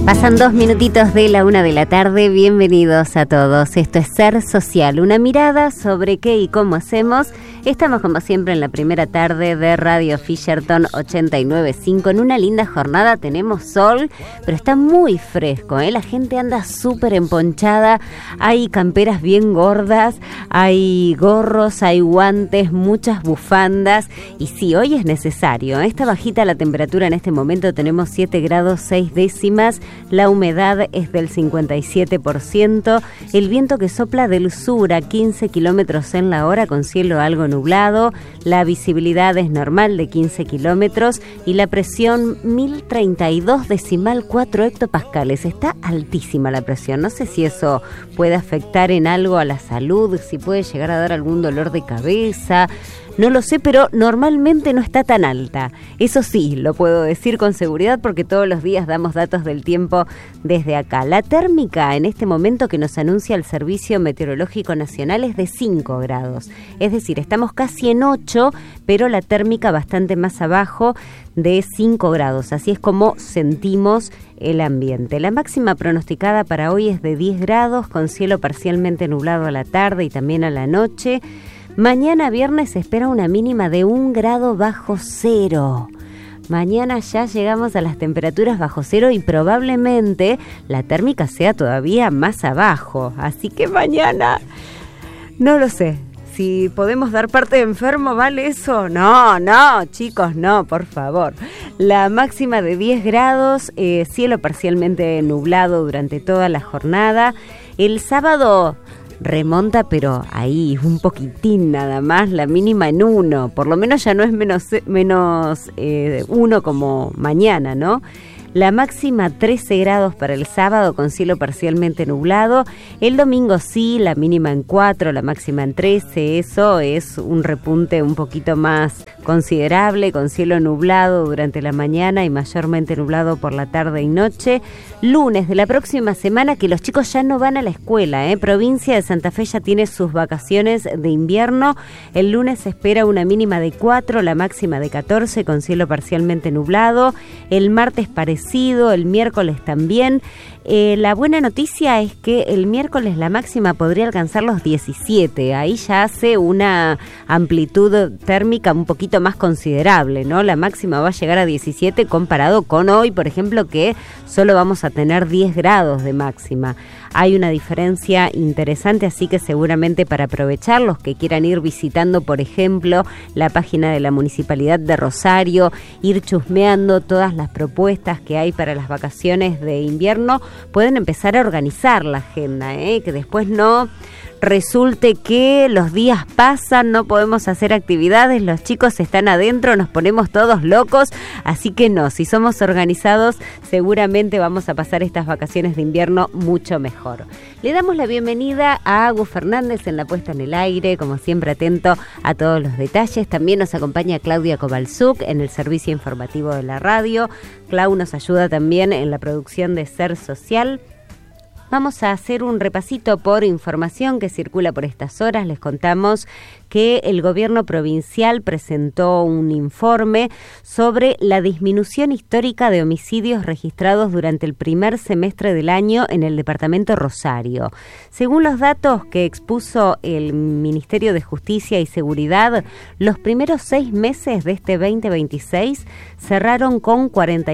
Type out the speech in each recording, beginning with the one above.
Pasan 2 minutitos de la 1 de la tarde, bienvenidos a todos. Esto es Ser Social, una mirada sobre qué y cómo hacemos. Estamos como siempre en la primera tarde de Radio Fisherton 89.5. En una linda jornada, tenemos sol, pero está muy fresco, ¿eh? La gente anda súper emponchada, hay camperas bien gordas, hay gorros, hay guantes, muchas bufandas. Y sí, hoy es necesario, ¿eh? Está bajita la temperatura en este momento, tenemos 7 grados 6 décimas. La humedad es del 57%, el viento que sopla del sur a 15 kilómetros en la hora con cielo algo nublado, la visibilidad es normal de 15 kilómetros y la presión 1032,4 hectopascales. Está altísima la presión, no sé si eso puede afectar en algo a la salud, si puede llegar a dar algún dolor de cabeza. No lo sé, pero normalmente no está tan alta. Eso sí, lo puedo decir con seguridad porque todos los días damos datos del tiempo desde acá. La térmica en este momento que nos anuncia el Servicio Meteorológico Nacional es de 5 grados. Es decir, estamos casi en 8, pero la térmica bastante más abajo de 5 grados. Así es como sentimos el ambiente. La máxima pronosticada para hoy es de 10 grados, con cielo parcialmente nublado a la tarde y también a la noche. Mañana viernes se espera una mínima de 1 grado bajo cero. Mañana ya llegamos a las temperaturas bajo cero y probablemente la térmica sea todavía más abajo. Así que mañana, no lo sé. Si podemos dar parte de enfermo, ¿vale eso? No, chicos, no, por favor. La máxima de 10 grados, cielo parcialmente nublado durante toda la jornada. El sábado remonta, pero ahí un poquitín nada más, la mínima en 1, por lo menos ya no es menos 1 como mañana, ¿no? La máxima 13 grados para el sábado con cielo parcialmente nublado. El domingo sí, la mínima en 4, la máxima en 13. Eso es un repunte un poquito más considerable, con cielo nublado durante la mañana y mayormente nublado por la tarde y noche. Lunes de la próxima semana, que los chicos ya no van a la escuela, ¿eh? Provincia de Santa Fe ya tiene sus vacaciones de invierno. El lunes se espera una mínima de 4, la máxima de 14 con cielo parcialmente nublado. El martes parecido, el miércoles también. La buena noticia es que el miércoles la máxima podría alcanzar los 17. Ahí ya hace una amplitud térmica un poquito más considerable, ¿no? La máxima va a llegar a 17 comparado con hoy, por ejemplo, que solo vamos a tener 10 grados de máxima. Hay una diferencia interesante, así que seguramente para aprovechar, los que quieran ir visitando, por ejemplo, la página de la Municipalidad de Rosario, ir chusmeando todas las propuestas que hay para las vacaciones de invierno, pueden empezar a organizar la agenda, que después no resulte que los días pasan, no podemos hacer actividades, los chicos están adentro, nos ponemos todos locos, así que no, si somos organizados seguramente vamos a pasar estas vacaciones de invierno mucho mejor. Le damos la bienvenida a Agus Fernández en la puesta en el aire, como siempre atento a todos los detalles. También nos acompaña Claudia Kovalchuk en el servicio informativo de la radio. Clau nos ayuda también en la producción de Ser Social. Vamos a hacer un repasito por información que circula por estas horas. Les contamos que el gobierno provincial presentó un informe sobre la disminución histórica de homicidios registrados durante el primer semestre del año en el departamento Rosario. Según los datos que expuso el Ministerio de Justicia y Seguridad, los primeros 6 meses de este 2026 cerraron con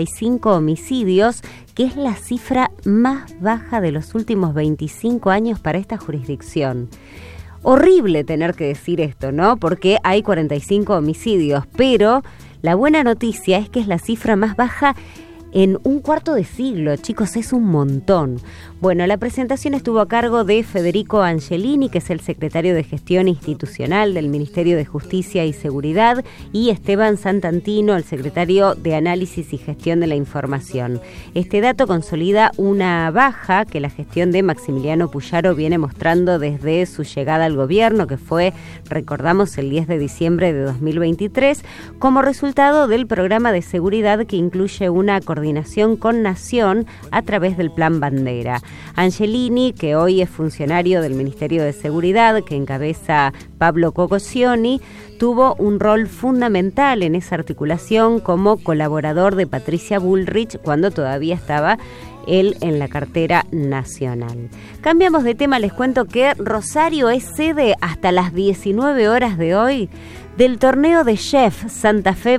45 homicidios, que es la cifra más baja de los últimos 25 años para esta jurisdicción. Horrible tener que decir esto, ¿no? Porque hay 45 homicidios, pero la buena noticia es que es la cifra más baja en un cuarto de siglo, chicos, es un montón. Bueno, la presentación estuvo a cargo de Federico Angelini, que es el secretario de Gestión Institucional del Ministerio de Justicia y Seguridad, y Esteban Santantino, el secretario de Análisis y Gestión de la Información. Este dato consolida una baja que la gestión de Maximiliano Puyaro viene mostrando desde su llegada al gobierno, que fue, recordamos, el 10 de diciembre de 2023, como resultado del programa de seguridad que incluye una coordinación con Nación a través del Plan Bandera. Angelini, que hoy es funcionario del Ministerio de Seguridad, que encabeza Pablo Cocosioni, tuvo un rol fundamental en esa articulación como colaborador de Patricia Bullrich cuando todavía estaba él en la cartera nacional. Cambiamos de tema, les cuento que Rosario es sede hasta las 19 horas de hoy del torneo de Chef Santa Fe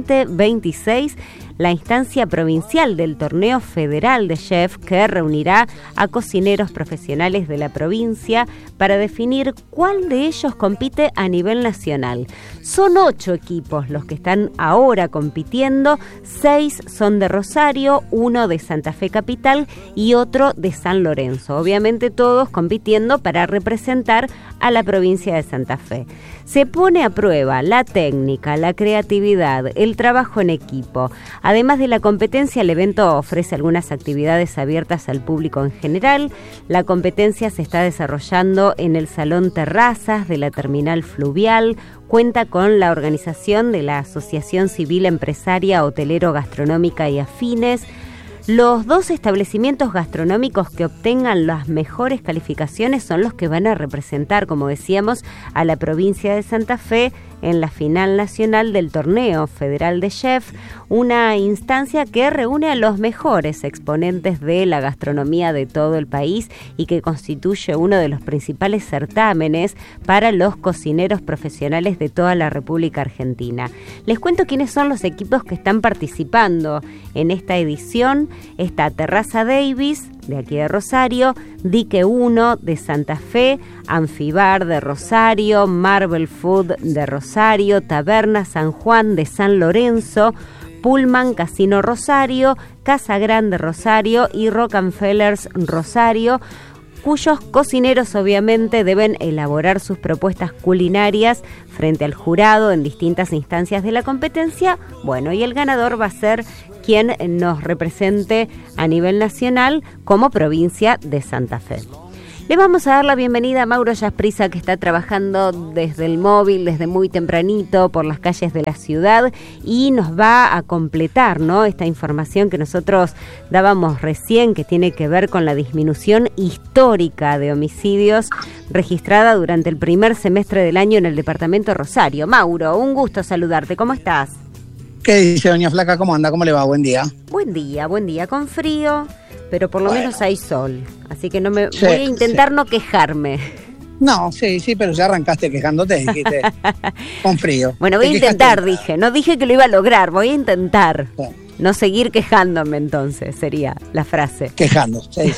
2026, la instancia provincial del torneo federal de chef que reunirá a cocineros profesionales de la provincia para definir cuál de ellos compite a nivel nacional. Son 8 equipos los que están ahora compitiendo, 6 son de Rosario, 1 de Santa Fe Capital y otro de San Lorenzo. Obviamente todos compitiendo para representar a la provincia de Santa Fe. Se pone a prueba la técnica, la creatividad, el trabajo en equipo. Además de la competencia, el evento ofrece algunas actividades abiertas al público en general. La competencia se está desarrollando en el Salón Terrazas de la Terminal Fluvial. Cuenta con la organización de la Asociación Civil Empresaria Hotelero Gastronómica y Afines. Los 2 establecimientos gastronómicos que obtengan las mejores calificaciones son los que van a representar, como decíamos, a la provincia de Santa Fe en la final nacional del torneo federal de chef, una instancia que reúne a los mejores exponentes de la gastronomía de todo el país y que constituye uno de los principales certámenes para los cocineros profesionales de toda la República Argentina. Les cuento quiénes son los equipos que están participando en esta edición. Está Terraza Davis, de aquí de Rosario, Dique 1 de Santa Fe, Anfibar de Rosario, Marvel Food de Rosario, Taberna San Juan de San Lorenzo, Pullman Casino Rosario, Casa Grande Rosario y Rockefellers Rosario, cuyos cocineros obviamente deben elaborar sus propuestas culinarias frente al jurado en distintas instancias de la competencia. Bueno, y el ganador va a ser quien nos represente a nivel nacional como provincia de Santa Fe. Le vamos a dar la bienvenida a Mauro Yasprisa, que está trabajando desde el móvil, desde muy tempranito, por las calles de la ciudad, y nos va a completar, ¿no?, esta información que nosotros dábamos recién, que tiene que ver con la disminución histórica de homicidios registrada durante el primer semestre del año en el departamento de Rosario. Mauro, un gusto saludarte. ¿Cómo estás? ¿Qué dice doña Flaca? ¿Cómo anda? ¿Cómo le va? Buen día. Buen día, con frío, pero por lo menos hay sol. Así que voy a intentar no quejarme. No, sí, pero ya arrancaste quejándote, dijiste, con frío. Bueno, voy a intentar, dije. No dije que lo iba a lograr, voy a intentar. Sí. No seguir quejándome, entonces, sería la frase. Quejando, sí.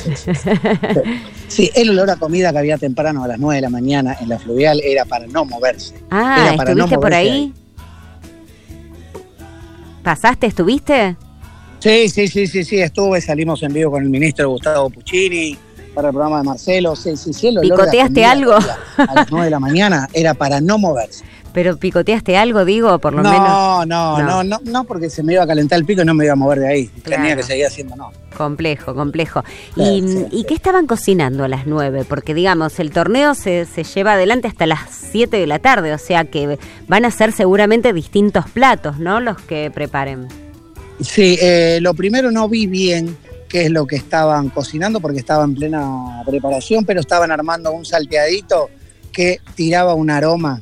Sí, el olor a comida que había temprano a las 9 de la mañana en la Fluvial era para no moverse. Ah, ¿estuviste por ahí? ¿Pasaste? ¿Estuviste? Sí, estuve, salimos en vivo con el ministro Gustavo Puccini para el programa de Marcelo. Sí, el olor ¿picoteaste algo? A las 9 de la mañana era para no moverse. ¿Pero picoteaste algo, digo, por lo menos? No, porque se me iba a calentar el pico y no me iba a mover de ahí. Claro. Tenía que seguir haciendo, Complejo. ¿Y qué estaban cocinando a las 9? Porque, digamos, el torneo se lleva adelante hasta las 7 de la tarde, o sea que van a ser seguramente distintos platos, ¿no?, los que preparen. Sí, lo primero no vi bien qué es lo que estaban cocinando porque estaba en plena preparación, pero estaban armando un salteadito que tiraba un aroma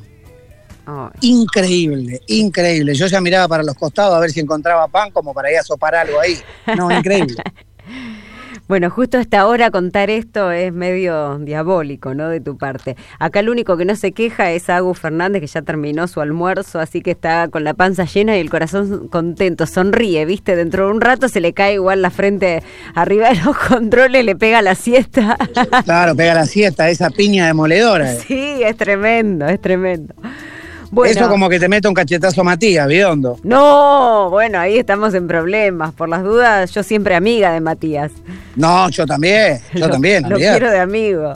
increíble. Yo ya miraba para los costados a ver si encontraba pan como para ir a sopar algo ahí. No, increíble. Bueno, justo hasta ahora contar esto es medio diabólico, ¿no?, de tu parte. Acá el único que no se queja es Agus Fernández, que ya terminó su almuerzo, así que está con la panza llena y el corazón contento. Sonríe, ¿viste? Dentro de un rato se le cae igual la frente arriba de los controles, le pega la siesta. Claro, pega la siesta, esa piña demoledora. Sí, es tremendo. Bueno, eso como que te mete un cachetazo a Matías, Biondo. No, bueno, ahí estamos en problemas. Por las dudas, yo siempre amiga de Matías. No, yo también. Lo quiero de amigo.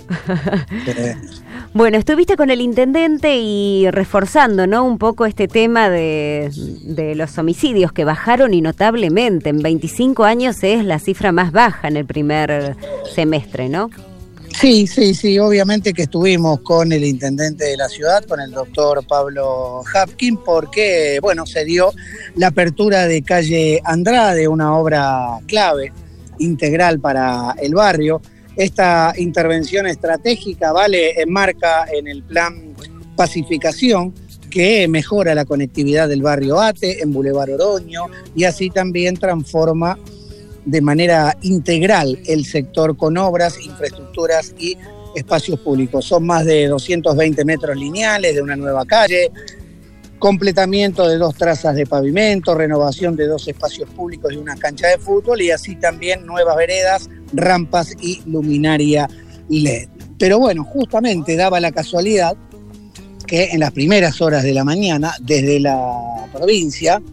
Bueno, estuviste con el intendente y reforzando, ¿no?, un poco este tema de los homicidios que bajaron y notablemente. En 25 años es la cifra más baja en el primer semestre, ¿no? Sí, obviamente que estuvimos con el intendente de la ciudad, con el doctor Pablo Hapkin, porque, bueno, se dio la apertura de calle Andrade, una obra clave, integral para el barrio. Esta intervención estratégica enmarca en el plan Pacificación, que mejora la conectividad del barrio Ate, en Boulevard Oroño, y así también transforma de manera integral el sector con obras, infraestructuras y espacios públicos. Son más de 220 metros lineales de una nueva calle, completamiento de 2 trazas de pavimento, renovación de 2 espacios públicos y una cancha de fútbol, y así también nuevas veredas, rampas y luminaria LED. Pero bueno, justamente daba la casualidad que en las primeras horas de la mañana, desde la provincia,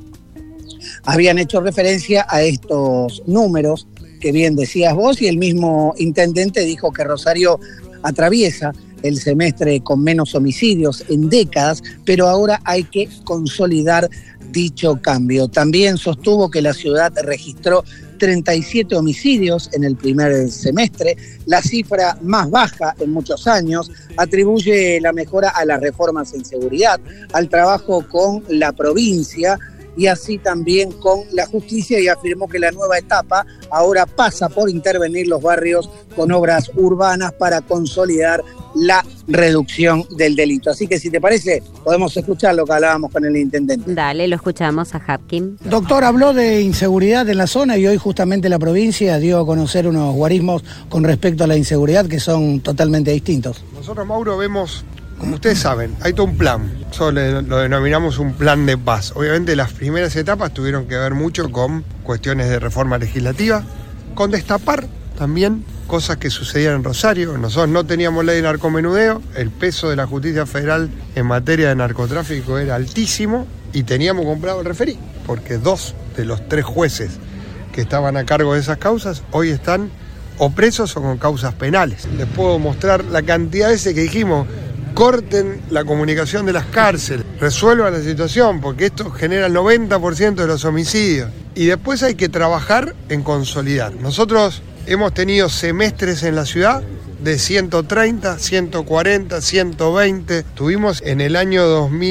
habían hecho referencia a estos números que bien decías vos, y el mismo intendente dijo que Rosario atraviesa el semestre con menos homicidios en décadas, pero ahora hay que consolidar dicho cambio. También sostuvo que la ciudad registró 37 homicidios en el primer semestre, la cifra más baja en muchos años. Atribuye la mejora a las reformas en seguridad, al trabajo con la provincia y así también con la justicia, y afirmó que la nueva etapa ahora pasa por intervenir los barrios con obras urbanas para consolidar la reducción del delito. Así que si te parece, podemos escuchar lo que hablábamos con el intendente. Dale, lo escuchamos a Hapkin. Doctor, habló de inseguridad en la zona y hoy justamente la provincia dio a conocer unos guarismos con respecto a la inseguridad que son totalmente distintos. Nosotros, Mauro, vemos, como ustedes saben, hay todo un plan. Eso lo denominamos un plan de paz. Obviamente las primeras etapas tuvieron que ver mucho con cuestiones de reforma legislativa, con destapar también cosas que sucedían en Rosario. Nosotros no teníamos ley de narcomenudeo, el peso de la justicia federal en materia de narcotráfico era altísimo y teníamos comprado el referí, porque 2 de los 3 jueces que estaban a cargo de esas causas hoy están o presos o con causas penales. Les puedo mostrar la cantidad de veces que dijimos: corten la comunicación de las cárceles, resuelvan la situación, porque esto genera el 90% de los homicidios. Y después hay que trabajar en consolidar. Nosotros hemos tenido semestres en la ciudad de 130, 140, 120. Tuvimos en el año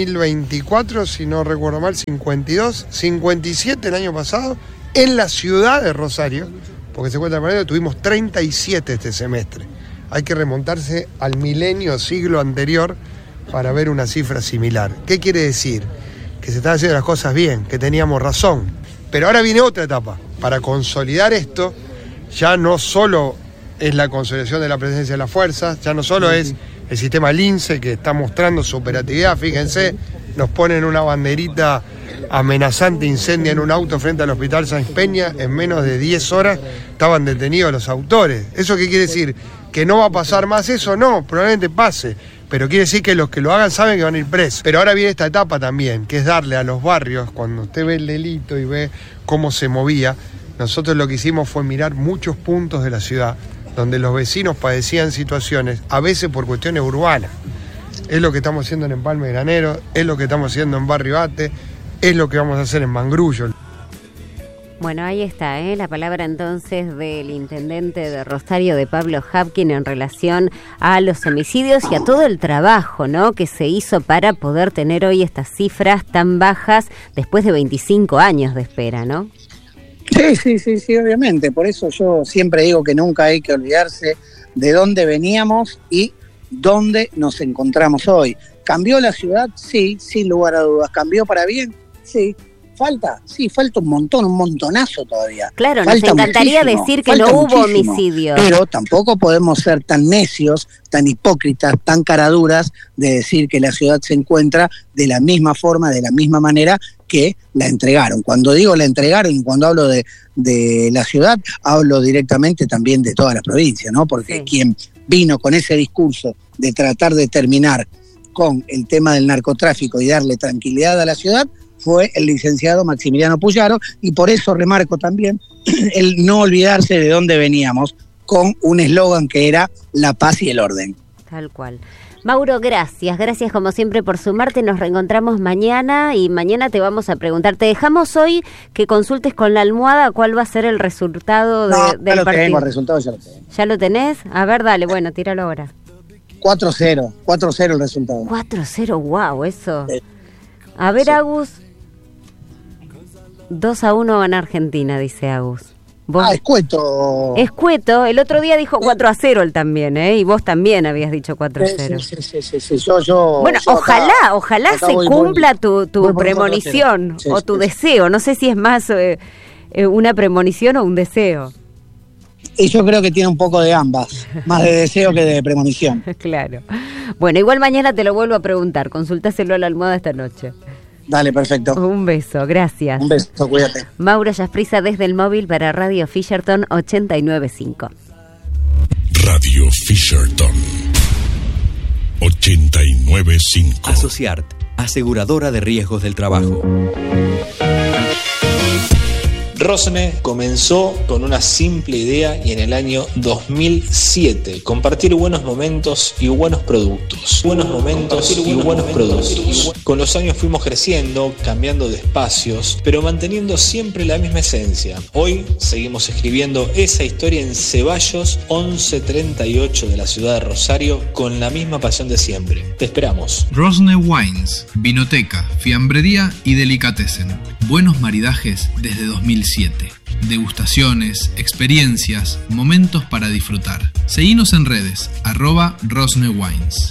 2024, si no recuerdo mal, 52, 57 el año pasado, en la ciudad de Rosario, porque se cuenta de manera, tuvimos 37 este semestre. Hay que remontarse al milenio, siglo anterior, para ver una cifra similar. ¿Qué quiere decir? Que se están haciendo las cosas bien, que teníamos razón. Pero ahora viene otra etapa. Para consolidar esto, ya no solo es la consolidación de la presencia de las fuerzas, ya no solo es el sistema Lince, que está mostrando su operatividad. Fíjense, nos ponen una banderita amenazante, incendian un auto frente al Hospital Sáenz Peña, en menos de 10 horas estaban detenidos los autores. ¿Eso qué quiere decir? ¿Que no va a pasar más eso? No, probablemente pase, pero quiere decir que los que lo hagan saben que van a ir presos. Pero ahora viene esta etapa también, que es darle a los barrios, cuando usted ve el delito y ve cómo se movía, nosotros lo que hicimos fue mirar muchos puntos de la ciudad donde los vecinos padecían situaciones, a veces por cuestiones urbanas. Es lo que estamos haciendo en Empalme Granero, es lo que estamos haciendo en Barrio Ate, es lo que vamos a hacer en Mangrullo. Bueno, ahí está, la palabra entonces del intendente de Rosario, de Pablo Hapkin, en relación a los homicidios y a todo el trabajo, ¿no?, que se hizo para poder tener hoy estas cifras tan bajas después de 25 años de espera, ¿no? Sí, obviamente. Por eso yo siempre digo que nunca hay que olvidarse de dónde veníamos y dónde nos encontramos hoy. ¿Cambió la ciudad? Sí, sin lugar a dudas. ¿Cambió para bien? Sí. ¿Falta? Sí, falta un montón, un montonazo todavía. Claro, falta nos encantaría decir que no hubo homicidio. Pero tampoco podemos ser tan necios, tan hipócritas, tan caraduras de decir que la ciudad se encuentra de la misma forma, de la misma manera que la entregaron. Cuando digo la entregaron y cuando hablo de la ciudad, hablo directamente también de toda la provincia, ¿no? Porque quien vino con ese discurso de tratar de terminar con el tema del narcotráfico y darle tranquilidad a la ciudad fue el licenciado Maximiliano Puyaro, y por eso remarco también el no olvidarse de dónde veníamos, con un eslogan que era la paz y el orden. Tal cual. Mauro, gracias como siempre por sumarte. Nos reencontramos mañana y mañana te vamos a preguntar. Te dejamos hoy que consultes con la almohada cuál va a ser el resultado del partido. Tengo, el resultado ya lo tengo. ¿Ya lo tenés? A ver, dale, bueno, tíralo ahora. 4-0 el resultado. 4-0, wow, eso. A ver, Agus. 2-1 en Argentina, dice Agus. ¿Vos? Escueto. Escueto, el otro día dijo 4-0 él también, y vos también habías dicho 4-0. Sí. Yo bueno, ojalá se cumpla tu premonición o tu deseo. No sé si es más una premonición o un deseo. Y yo creo que tiene un poco de ambas, más de deseo que de premonición. Claro. Bueno, igual mañana te lo vuelvo a preguntar, consultáselo a la almohada esta noche. Dale, perfecto. Un beso, gracias. Un beso, cuídate. Maura Yasprisa desde el móvil para Radio Fisherton 89.5. Radio Fisherton 89.5. Asociart, aseguradora de riesgos del trabajo. Rosne comenzó con una simple idea y en el año 2007 compartir buenos momentos y buenos productos. Con los años fuimos creciendo, cambiando de espacios, pero manteniendo siempre la misma esencia. Hoy seguimos escribiendo esa historia en Ceballos 1138 de la ciudad de Rosario con la misma pasión de siempre. Te esperamos. Rosne Wines, vinoteca, fiambrería y delicatessen. Buenos maridajes desde 2007. Degustaciones, experiencias, momentos para disfrutar. Seguinos en redes, @RosneWines.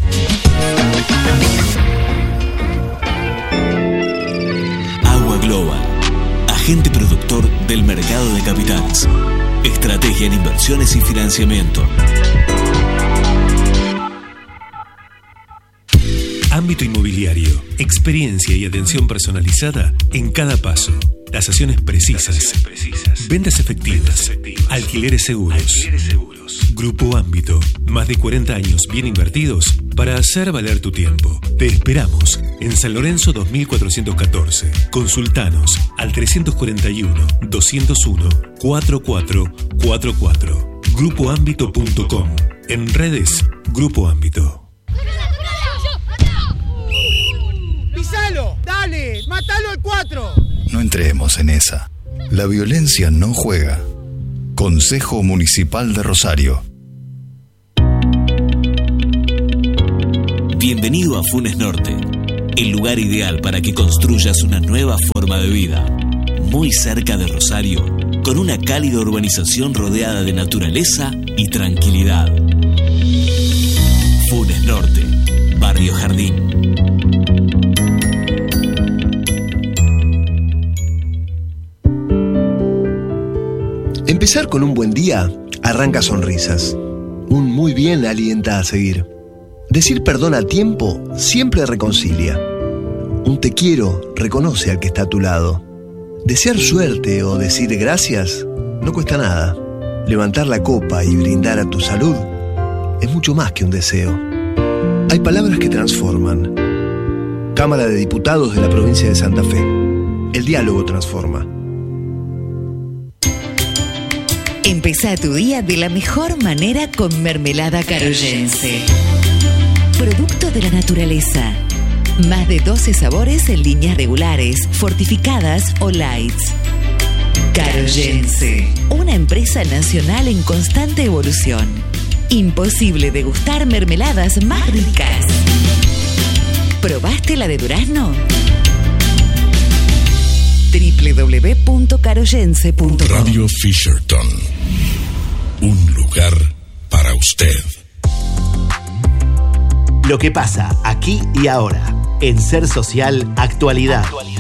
Agua Global, agente productor del mercado de capitales. Estrategia en inversiones y financiamiento. Ámbito inmobiliario, experiencia y atención personalizada en cada paso. Tasaciones precisas. Ventas efectivas. Alquileres seguros. Grupo Ámbito. Más de 40 años bien invertidos para hacer valer tu tiempo. Te esperamos en San Lorenzo 2414. Consultanos al 341-201-4444. Grupoámbito.com. En redes, Grupo Ámbito. ¡Pisalo! ¡Dale! ¡Mátalo al 4! No entremos en esa. La violencia no juega. Consejo Municipal de Rosario. Bienvenido a Funes Norte, el lugar ideal para que construyas una nueva forma de vida. Muy cerca de Rosario, con una cálida urbanización rodeada de naturaleza y tranquilidad. Funes Norte, Barrio Jardín. Empezar con un buen día arranca sonrisas. Un muy bien alienta a seguir. Decir perdón a tiempo siempre reconcilia. Un te quiero reconoce al que está a tu lado. Desear suerte o decir gracias no cuesta nada. Levantar la copa y brindar a tu salud es mucho más que un deseo. Hay palabras que transforman. Cámara de Diputados de la provincia de Santa Fe. El diálogo transforma. Empezá tu día de la mejor manera con mermelada caroyense. Producto de la naturaleza. Más de 12 sabores en líneas regulares, fortificadas o lights. Caroyense, una empresa nacional en constante evolución. Imposible degustar mermeladas más ricas. ¿Probaste la de durazno? www.caroyense.com. Radio Fisherton, un lugar para usted. Lo que pasa aquí y ahora en Ser Social Actualidad.